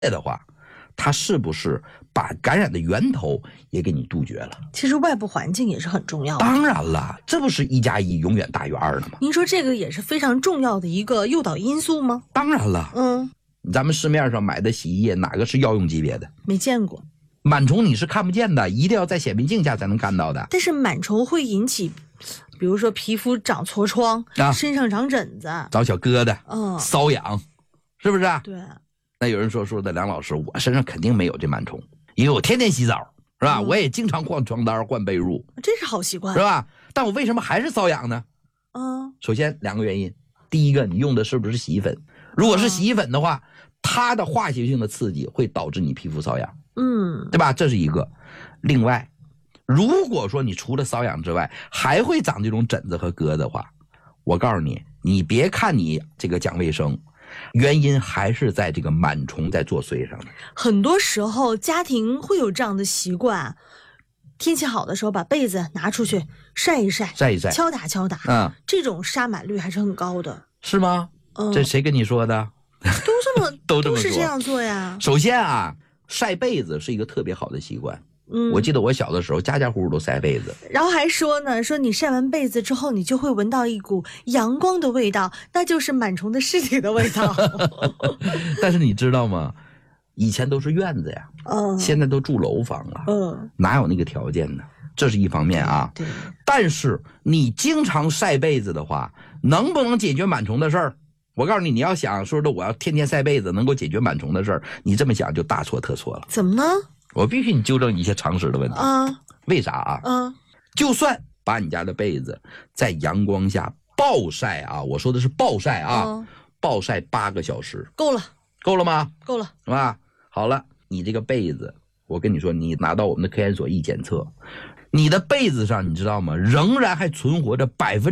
的话，它是不是把感染的源头也给你杜绝了？ 其实外部环境也是很重要的。 当然了，这不是1+1永远大于2的吗？ 您说这个也是非常重要的一个诱导因素吗？ 当然了，咱们市面上买的洗衣液哪个是药用级别的？ 没见过。 螨虫你是看不见的，一定要在显微镜下才能看到的。 但是螨虫会引起，比如说皮肤长痤疮，身上长疹子， 长小疙瘩，瘙痒，是不是啊？ 对。 那有人说的梁老师，我身上肯定没有这螨虫，因为我天天洗澡，是吧？我也经常换床单换被褥， 这是好习惯， 是吧？但我为什么还是瘙痒呢？首先2个原因，第一个，你用的是不是洗衣粉？如果是洗衣粉的话，它的化学性的刺激会导致你皮肤瘙痒，对吧？这是一个。另外，如果说你除了瘙痒之外还会长这种疹子和疙瘩的话，我告诉你，你别看你这个讲卫生，原因还是在这个螨虫在作祟上的。很多时候家庭会有这样的习惯，天气好的时候把被子拿出去晒一晒，敲打敲打，这种杀螨率还是很高的。 是吗？这谁跟你说的？ 都是这样做呀。 首先啊，晒被子是一个特别好的习惯。我记得我小的时候家家户户都晒被子， 然后还说呢，说你晒完被子之后，你就会闻到一股阳光的味道，那就是螨虫的尸体的味道。 但是你知道吗？以前都是院子呀，现在都住楼房了，哪有那个条件呢？这是一方面啊。 对。 但是你经常晒被子的话，能不能解决螨虫的事儿？我告诉你，你要想说的我要天天晒被子能够解决螨虫的事儿，你这么想就大错特错了。 怎么呢？ 我必须你纠正一些常识的问题。为啥啊？就算把你家的被子在阳光下暴晒啊，我说的是暴晒啊，暴晒8个小时，够了吗？ 够了， 是吧？好了，你这个被子，我跟你说，你拿到我们的科研所一检测，你的被子上你知道吗？仍然还存活着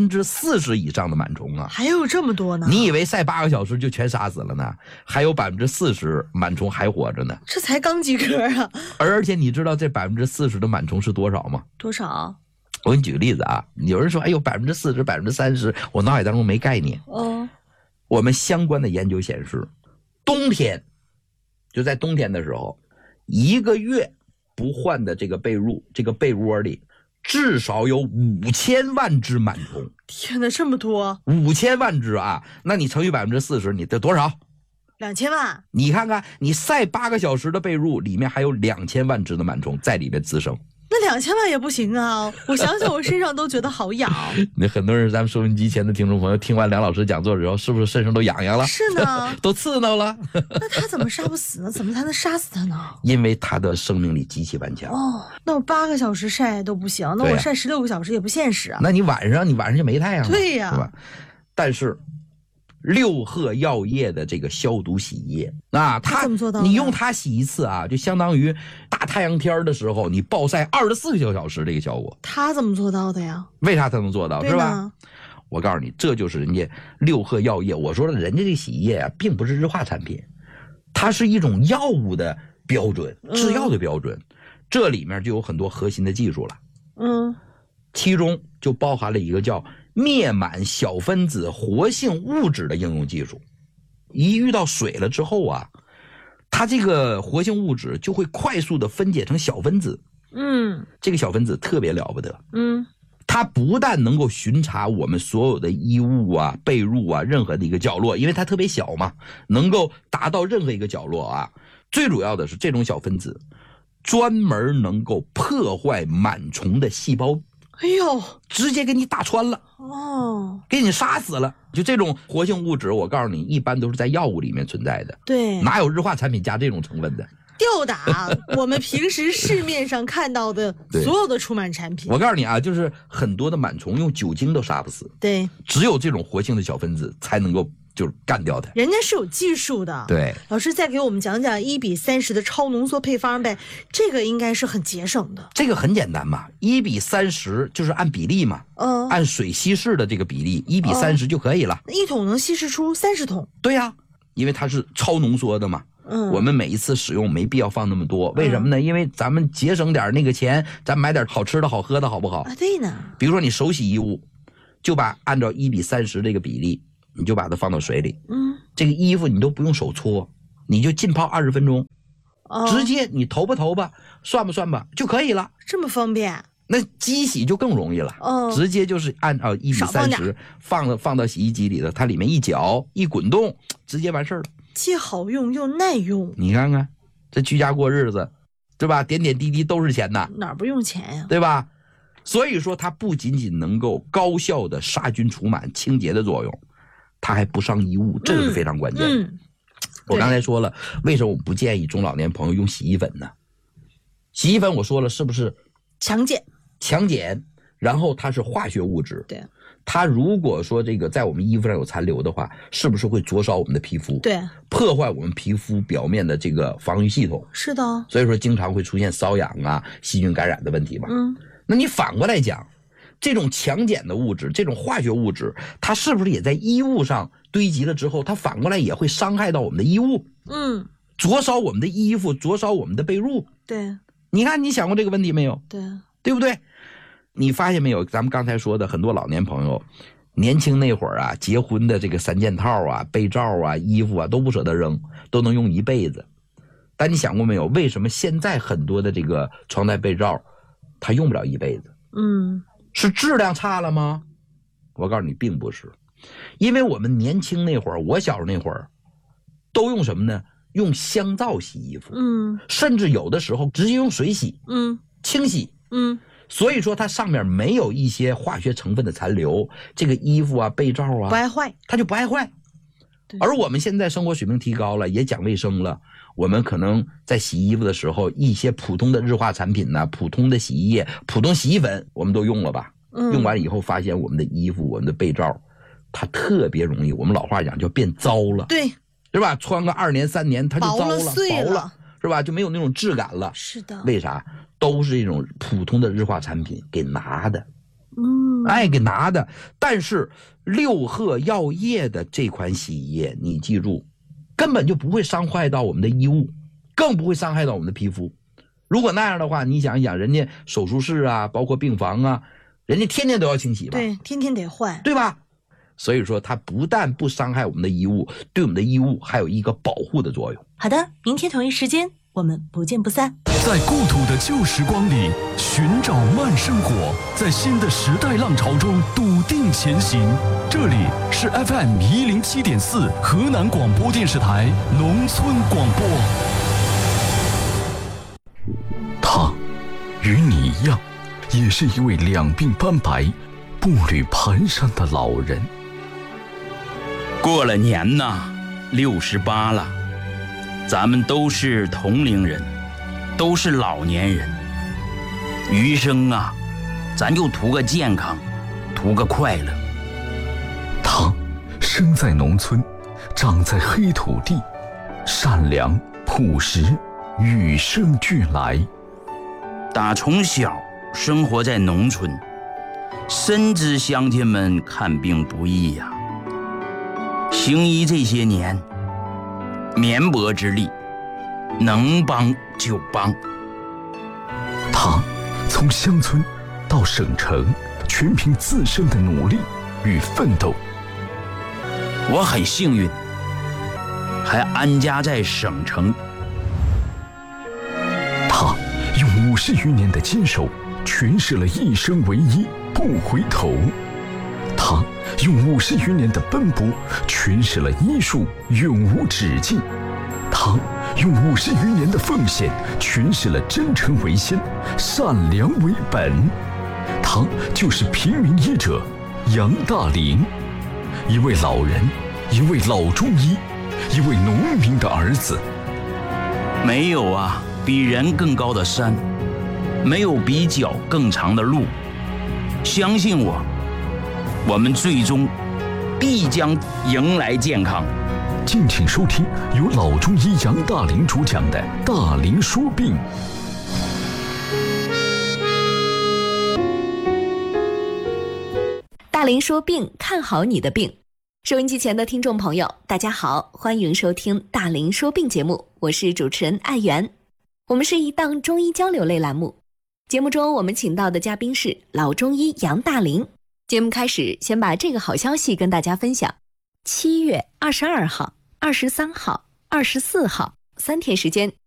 40%以上的螨虫啊！ 还有这么多呢？ 你以为晒8个小时就全杀死了呢？还有40%螨虫还活着呢。 这才刚及格啊！ 而且你知道这40%的螨虫是多少吗？ 多少？ 我给你举个例子啊，有人说哎呦40%、30%，我脑海当中没概念。我们相关的研究显示，冬天就在冬天的时候，1个月不换的这个被褥，这个被窝里至少有5000万只螨虫。 天哪，这么多 ！5000万只啊！那你乘以40%，你得多少 ？2000万。 你看看，你晒8个小时的被褥，里面还有2000万只的螨虫在里面滋生。 那2000万也不行啊！我想想，我身上都觉得好痒。 那很多人，咱们收音机前的听众朋友，听完梁老师讲座之后，是不是身上都痒痒了？ 是呢， 都刺挠了。 那他怎么杀不死呢？怎么才能杀死他呢？ 因为他的生命力极其顽强。 那我8个小时晒都不行，那我晒16个小时也不现实啊。 那你晚上就没太阳了， 对呀， 是吧？但是六鹤药业的这个消毒洗衣液啊，它怎么做到？ 你用它洗一次啊，就相当于大太阳天的时候你暴晒24个小时这个效果。 它怎么做到的呀？ 为啥它能做到？是吧？我告诉你，这就是人家六鹤药业。我说了，人家这洗衣液啊，并不是日化产品，它是一种药物的标准，制药的标准。这里面就有很多核心的技术了。其中就包含了一个叫灭螨小分子活性物质的应用技术。一遇到水了之后啊，它这个活性物质就会快速的分解成小分子。这个小分子特别了不得。它不但能够巡查我们所有的衣物啊、被褥啊任何的一个角落，因为它特别小嘛，能够达到任何一个角落啊。最主要的是这种小分子专门能够破坏螨虫的细胞。 哎呦， 直接给你打穿了给你杀死了。就这种活性物质，我告诉你，一般都是在药物里面存在的。 对， 哪有日化产品加这种成分的？ 吊打我们平时市面上看到的所有的除螨产品。 我告诉你啊，就是很多的螨虫用酒精都杀不死。 对， 只有这种活性的小分子才能够就是干掉它。 人家是有技术的。 对， 老师再给我们讲讲1:30的超浓缩配方呗，这个应该是很节省的。 这个很简单嘛，1:30就是按比例嘛，按水稀释的这个比例1:30就可以了。 1桶能稀释出30桶。 对呀，因为它是超浓缩的嘛。我们每一次使用没必要放那么多，为什么呢？因为咱们节省点那个钱，咱买点好吃的好喝的好不好啊？对呢。 比如说你手洗衣物，就按照1:30这个比例，你就把它放到水里。这个衣服你都不用手搓， 你就浸泡20分钟，直接你投吧，算吧就可以了。 这么方便？ 那机洗就更容易了，直接就是按照1:30放到洗衣机里的，它里面一搅一滚动，直接完事儿了。 既好用又耐用。 你看看，这居家过日子，对吧？点点滴滴都是钱呐， 哪不用钱呀？ 对吧？所以说，它不仅仅能够高效的杀菌除螨、清洁的作用，它还不伤衣物，这个是非常关键的。我刚才说了，为什么我不建议中老年朋友用洗衣粉呢？洗衣粉我说了，是不是强碱，然后它是化学物质。 对， 它如果说这个在我们衣服上有残留的话，是不是会灼烧我们的皮肤？ 对， 破坏我们皮肤表面的这个防御系统。 是的， 所以说经常会出现瘙痒啊、细菌感染的问题嘛。那你反过来讲，这种强碱的物质，这种化学物质，它是不是也在衣物上堆积了之后，它反过来也会伤害到我们的衣物？灼烧我们的衣服，灼烧我们的被褥。 对， 你看，你想过这个问题没有？ 对不对？你发现没有？咱们刚才说的很多老年朋友，年轻那会儿啊，结婚的这个3件套啊、被罩啊、衣服啊都不舍得扔，都能用一辈子。但你想过没有，为什么现在很多的这个床单被罩，它用不了一辈子？是质量差了吗？我告诉你，并不是，因为我们年轻那会儿，我小时候那会儿，都用什么呢？用香皂洗衣服，甚至有的时候直接用水洗，清洗，所以说它上面没有一些化学成分的残留，这个衣服啊、被罩啊， 不爱坏， 它就不爱坏。而我们现在生活水平提高了，也讲卫生了，我们可能在洗衣服的时候，一些普通的日化产品呢、普通的洗衣液、普通洗衣粉，我们都用了吧？用完以后发现我们的衣服、我们的被罩，它特别容易，我们老话讲叫变糟了， 对， 是吧？穿个2年3年它就糟了、 碎了， 是吧？就没有那种质感了。 是的。 为啥？都是这种普通的日化产品给拿的。给拿的。但是六贺药业的这款洗衣液，你记住，根本就不会伤害到我们的衣物，更不会伤害到我们的皮肤。如果那样的话，你想一想，人家手术室啊，包括病房啊，人家天天都要清洗吧？ 对，天天得换， 对吧？所以说，它不但不伤害我们的衣物，对我们的衣物还有一个保护的作用。 好的，明天同一时间我们不见不散。 在故土的旧时光里寻找慢生活，在新的时代浪潮中笃定前行。这里是 FM107.4 河南广播电视台农村广播。他与你一样，也是一位两鬓斑白、步履蹒跚的老人。 过了年呐，68了，咱们都是同龄人，都是老年人。余生啊，咱就图个健康，图个快乐。 他生在农村，长在黑土地，善良朴实，与生俱来。 打从小生活在农村，深知乡亲们看病不易呀。行医这些年，绵薄之力，能帮就帮。 他从乡村到省城，全凭自身的努力与奋斗。 我很幸运，还安家在省城。 他用50余年的坚守，诠释了一生唯一，不回头。他用50余年的奔波，诠释了医术永无止境。他用50余年的奉献，诠释了真诚为先，善良为本。他就是平民医者杨大林，一位老人，一位老中医，一位农民的儿子。 没有啊，比人更高的山，没有比脚更长的路。相信我，我们最终必将迎来健康。 敬请收听由老中医杨大林主讲的《大林说病》。 大林说病，看好你的病。收音机前的听众朋友，大家好，欢迎收听大林说病节目，我是主持人艾媛。我们是一档中医交流类栏目，节目中我们请到的嘉宾是老中医杨大林。节目开始，先把这个好消息跟大家分享：7月22号、23号、 24号，3天时间。